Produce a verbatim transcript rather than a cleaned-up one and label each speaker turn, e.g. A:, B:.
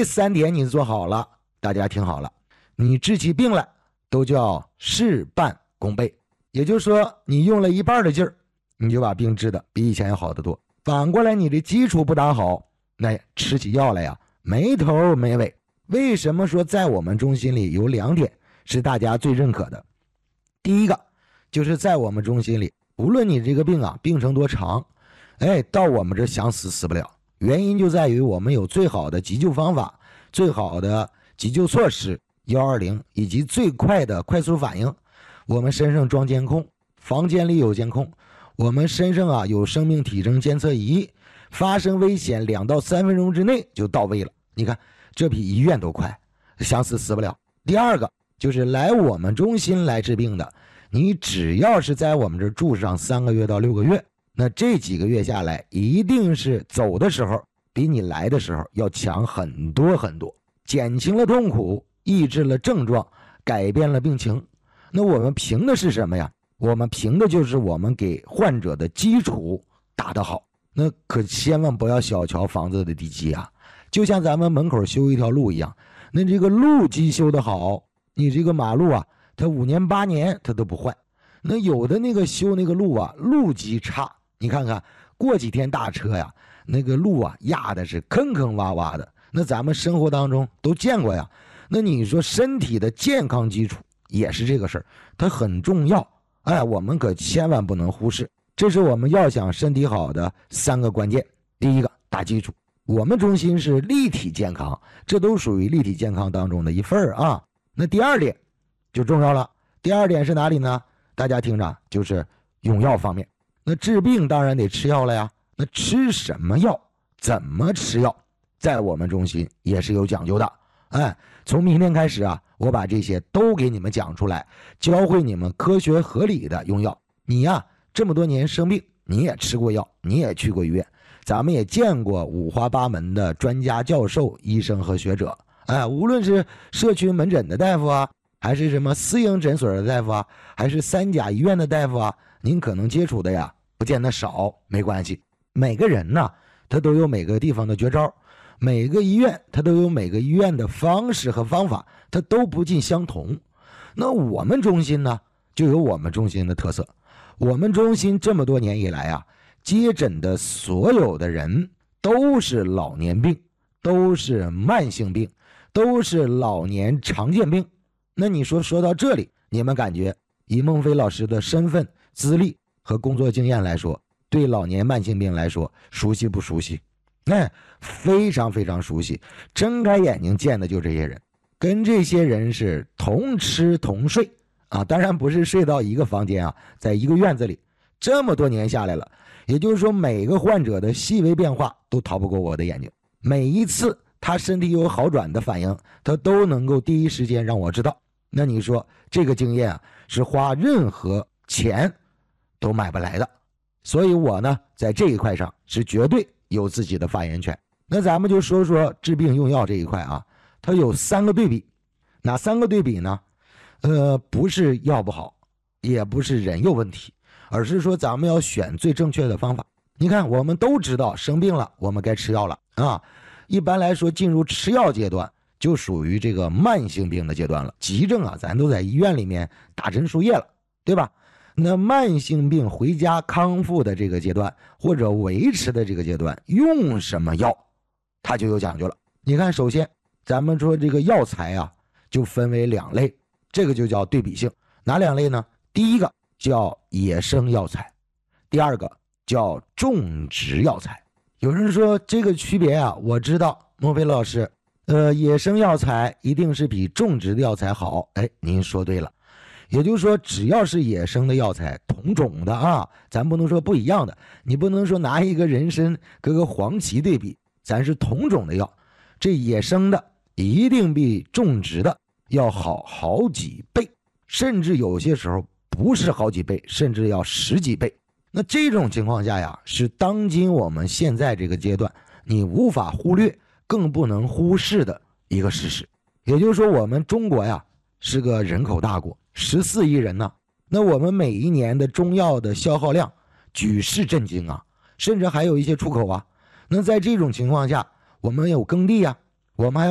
A: 这三点你做好了，大家听好了，你治起病来都叫事半功倍。也就是说，你用了一半的劲儿，你就把病治的比以前要好得多。反过来，你的基础不打好，那吃起药来呀，没头没尾。为什么说在我们中心里有两点是大家最认可的？第一个就是在我们中心里，无论你这个病啊病程多长，哎，到我们这想死死不了。原因就在于我们有最好的急救方法，最好的急救措施一二零，以及最快的快速反应。我们身上装监控，房间里有监控，我们身上啊有生命体征监测仪，发生危险两到三分钟之内就到位了。你看这比医院都快，想死死不了。第二个就是来我们中心来治病的，你只要是在我们这住上三个月到六个月，那这几个月下来一定是走的时候比你来的时候要强很多很多，减轻了痛苦，抑制了症状，改变了病情。那我们凭的是什么呀？我们凭的就是我们给患者的基础打得好。那可千万不要小瞧房子的地基啊，就像咱们门口修一条路一样，那这个路基修得好，你这个马路啊，它五年八年它都不坏。那有的那个修那个路啊，路基差，你看看过几天大车呀，那个路啊压的是坑坑洼洼的，那咱们生活当中都见过呀。那你说身体的健康基础也是这个事儿，它很重要，哎，我们可千万不能忽视。这是我们要想身体好的三个关键。第一个，打基础。我们中心是立体健康，这都属于立体健康当中的一份儿啊。那第二点就重要了，第二点是哪里呢？大家听着，就是用药方面。那治病当然得吃药了呀，那吃什么药，怎么吃药，在我们中心也是有讲究的。哎，从明天开始啊，我把这些都给你们讲出来，教会你们科学合理的用药。你呀，这么多年生病，你也吃过药，你也去过医院，咱们也见过五花八门的专家教授、医生和学者。哎，无论是社区门诊的大夫啊，还是什么私营诊所的大夫啊，还是三甲医院的大夫啊，您可能接触的呀不见得少，没关系。每个人呢，他都有每个地方的绝招，每个医院他都有每个医院的方式和方法，它都不尽相同。那我们中心呢，就有我们中心的特色。我们中心这么多年以来啊，接诊的所有的人都是老年病，都是慢性病，都是老年常见病。那你说说到这里，你们感觉以孟非老师的身份、资历和工作经验来说，对老年慢性病来说熟悉不熟悉？哎，非常非常熟悉，睁开眼睛见的就这些人，跟这些人是同吃同睡啊，当然不是睡到一个房间啊，在一个院子里，这么多年下来了，也就是说每个患者的细微变化都逃不过我的眼睛，每一次他身体有好转的反应，他都能够第一时间让我知道。那你说这个经验啊，是花任何钱都买不来的，所以我呢在这一块上是绝对有自己的发言权。那咱们就说说治病用药这一块啊，它有三个对比。哪三个对比呢？呃，不是药不好，也不是人有问题，而是说咱们要选最正确的方法。你看我们都知道生病了我们该吃药了啊，一般来说进入吃药阶段就属于这个慢性病的阶段了，急症啊咱都在医院里面打针输液了，对吧？那慢性病回家康复的这个阶段，或者维持的这个阶段，用什么药它就有讲究了。你看首先咱们说这个药材啊就分为两类，这个就叫对比性。哪两类呢？第一个叫野生药材，第二个叫种植药材。有人说这个区别啊，我知道，孟非老师，呃，野生药材一定是比种植的药材好。哎，您说对了。也就是说，只要是野生的药材，同种的啊，咱不能说不一样的。你不能说拿一个人参跟个黄芪对比，咱是同种的药，这野生的一定比种植的要好好几倍，甚至有些时候不是好几倍，甚至要十几倍。那这种情况下呀，是当今我们现在这个阶段你无法忽略，更不能忽视的一个事实。也就是说，我们中国呀是个人口大国，十四亿人呢，那我们每一年的中药的消耗量举世震惊啊，甚至还有一些出口啊。那在这种情况下，我们有耕地啊，我们还